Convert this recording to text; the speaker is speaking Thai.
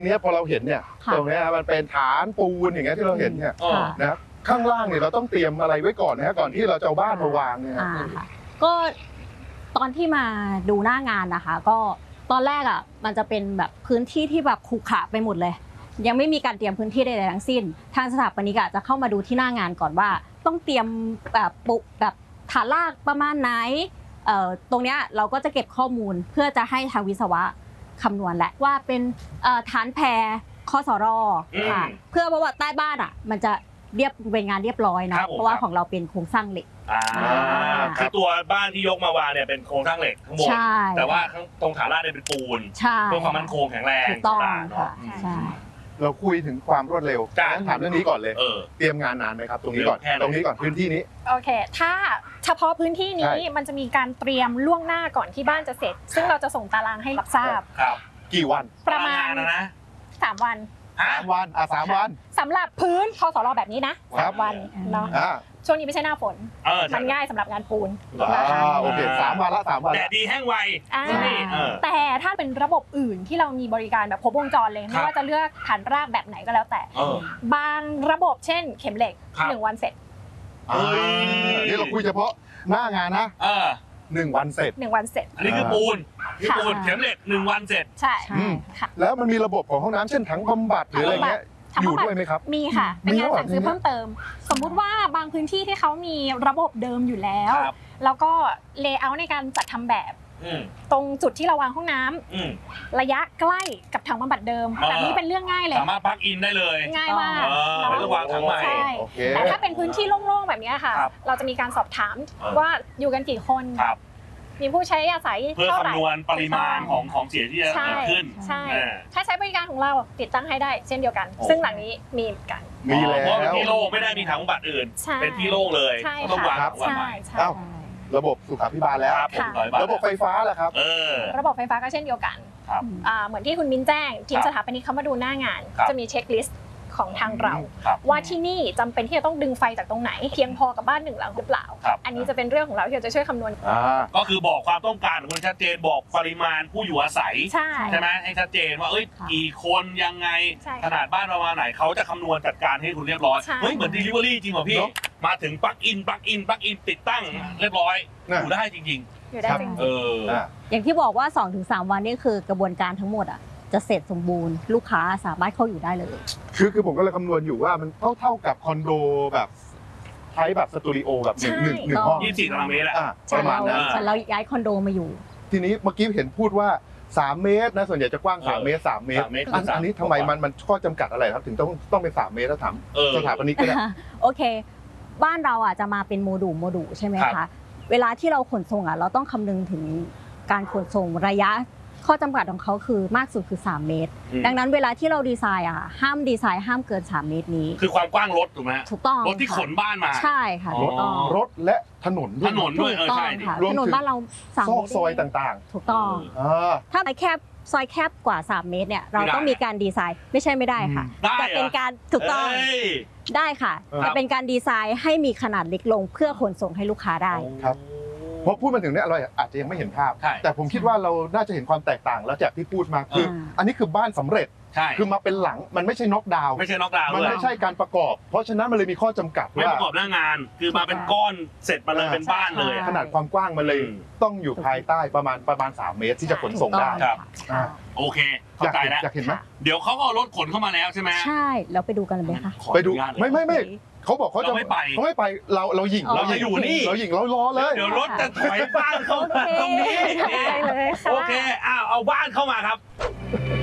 เนี่ยพอเราเห็นเนี่ยตรงนี้มันเป็นฐานปูนอย่างเงี้ยที่เราเห็นเนี่ยนะข้างล่างเนี่ยเราต้องเตรียมอะไรไว้ก่อนนะก่อนที่เราจะเอาบ้านมาวางเนี่ยก็ตอนที่มาดูหน้างานนะคะก็ตอนแรกอ่ะมันจะเป็นแบบพื้นที่ที่แบบขรุขระไปหมดเลยยังไม่มีการเตรียมพื้นที่ใดๆทั้งสิ้นทางสถาปนิกจะเข้ามาดูที่หน้างานก่อนว่าต้องเตรียมแบบปุกแบบฐานรากประมาณไหนตรงเนี้ยเราก็จะเก็บข้อมูลเพื่อจะให้ทางวิศวะคำนวณแหละว่าเป็นฐานแพรคสรค่ะเพื่อว่าใต้บ้านอ่ะมันจะเป็นงานเรียบร้อยนะเพราะว่าของเราเป็นโครงสร้างเหล็กคือตัวบ้านที่ยกมาวางเนี่ยเป็นโครงสร้างเหล็กข้างบนแต่ว่าตรงฐานรากเนี่ยเป็นปูนเพื่อความมั่นคงแข็งแรงถูกต้องค่ะใช่เราคุยถึงความรวดเร็วถามเรื่องนี้ก่อนเลยเตรียมงานนานไหมครับตรงนี้ก่อนพื้นที่นี้โอเคถ้าเฉพาะพื้นที่นี้มันจะมีการเตรียมล่วงหน้าก่อนที่บ้านจะเสร็จซึ่งเราจะส่งตารางให้รับทราบกี่วันประมาณ3 วัน 3 วัน3 วันสำหรับพื้นคสรแบบนี้นะ3 วันเนาะช่วงนี้ไม่ใช่หน้าฝนมันง่ายสำหรับงานปูนโอเค3 วันละ3 วันแต่ดีแห้งไวแต่ถ้าเป็นระบบอื่นที่เรามีบริการแบบครบวงจรเลยไม่ว่าจะเลือกฐานรากแบบไหนก็แล้วแต่บางระบบเช่นเข็มเหล็ก1 วันเสร็จนี่เราคุยเฉพาะหน้างานนะ1 วันเสร็จ 1 วันเสร็จอันนี้คือปูนเข็มเหล็ก1 วันเสร็จใช่แล้วมันมีระบบของห้องน้ำเช่นถังบำบัดหรืออะไรเงี้ยอยู่ด้วยไหมครับมีค่ะเป็นงานสั่งซื้อเพิ่มเติมสมมุติว่าบางพื้นที่ที่เขามีระบบเดิมอยู่แล้วแล้วก็เลเยอร์ในการจัดทำแบบตรงจุดที่เราวางห้องน้ำระยะใกล้กับถังบำบัดเดิมแบบนี้เป็นเรื่องง่ายเลยสามารถปลั๊กอินได้เลยง่ายมากไม่ต้องวางถังใหม่แต่ถ้าเป็นพื้นที่โล่งๆแบบนี้ค่ะเราจะมีการสอบถามว่าอยู่กันกี่คนมีผู้ใช้อาศัยเพื่อคำนวณปริมาณของเสียที่จะเกิดขึ้นใช่ถ้าใช้บริการของเราติดตั้งให้ได้เช่นเดียวกันซึ่งหลังนี้มีกันมีแล้วเพราะเป็นที่โล่งไม่ได้มีถังบำบัดอื่นเป็นที่โล่งเลยต้องวางถังบำบัดใหม่ระบบสุขาภิบาลแล้วระบบไฟฟ้าล่ะครับระบบไฟฟ้าก็เช่นเดียวกันเหมือนที่คุณมิ้นแจ้งทีมสถาปนิกเขามาดูหน้างานจะมีเช็คลิสต์ของทางเราว่าที่นี่จำเป็นที่จะต้องดึงไฟจากตรงไหนเพียงพอกับบ้าน1 หลังหรือเปล่าอันนี้จะเป็นเรื่องของเราที่เราจะช่วยคำนวณก็คือบอกความต้องการของคุณชัดเจนบอกปริมาณผู้อยู่อาศัยใช่ไหมให้ชัดเจนว่ากี่คนยังไงขนาดบ้านประมาณไหนเขาจะคำนวณจัดการให้คุณเรียบร้อยเหมือน delivery จริงเหรอพี่มาถึงปลั๊กอินติดตั้งเรียบร้อยอยู่ได้จริงๆอยู่ได้จริงอย่างที่บอกว่า 2-3 วันนี่คือกระบวนการทั้งหมดจะเสร็จสมบูรณ์ลูกค้าสามารถเข้าอยู่ได้เลยคือผมก็เลยคำนวณอยู่ว่ามันเท่ากับคอนโดแบบใช้แบบสตูดิโอแบบหนึ่งห้อง 24 ตารางเมตรประมาณนั้นเราย้ายคอนโดมาอยู่ทีนี้เมื่อกี้เห็นพูดว่า3 เมตรนะส่วนใหญ่จะกว้าง3 เมตรอันนี้ทำไมมันข้อจำกัดอะไรครับถึงต้องเป็น3 เมตรแล้วถามสถาปนิกก็ได้โอเคบ้านเราจะมาเป็นโมดูลใช่ไหมคะเวลาที่เราขนส่งเราต้องคำนึงถึงการขนส่งระยะข้อจำกัดของเขาคือมากสุดคือ3 เมตรดังนั้นเวลาที่เราดีไซน์ห้ามดีไซน์ห้ามเกิน3 เมตรนี้คือความกว้างรถถูกไหมถูกต้องรถที่ขนบ้านมาใช่ค่ะรถและถนนด้วยใช่ถนนบ้านเรา3 เมตรซอยต่างๆถูกต้องถ้าซอยแคบกว่า3 เมตรเนี่ยเราต้องมีการดีไซน์ไม่ได้ค่ะแต่เป็นการถูกต้องได้ค่ะแต่เป็นการดีไซน์ให้มีขนาดเล็กลงเพื่อขนส่งให้ลูกค้าได้ครับพอพูดมาถึงเนี่ยเราอาจจะยังไม่เห็นภาพแต่ผมคิดว่าเราน่าจะเห็นความแตกต่างแล้วจากที่พูดมาคืออันนี้คือบ้านสำเร็จคือมาเป็นหลังมันไม่ใช่น็อกดาวน์มันไม่ใช่การประกอบเพราะฉะนั้นมันเลยมีข้อจำกัดไม่ประกอบหน้างานคือมาเป็นก้อนเสร็จมาเลยเป็นบ้านเลยขนาดความกว้างมันเลยต้องอยู่ภายใต้ประมาณ3 เมตรที่จะขนส่งได้ครับโอเคเข้าใจแล้วอยากเห็นไหมเดี๋ยวเขาก็เอารถขนเข้ามาแล้วใช่ไหมใช่เราไปดูกันเลยไหมคะไปดูไม่เขาบอกเขาจะไม่ไปเราหยิ่งเราอยู่นี่เราหยิ่งเราล้อเลยเดี๋ยวรถจะถอยบ้านเขาตรงนี้โอเคเอาบ้านเข้ามาครับ